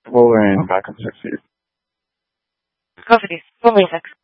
comfortable and if I can succeed. Go for this. Go for 6.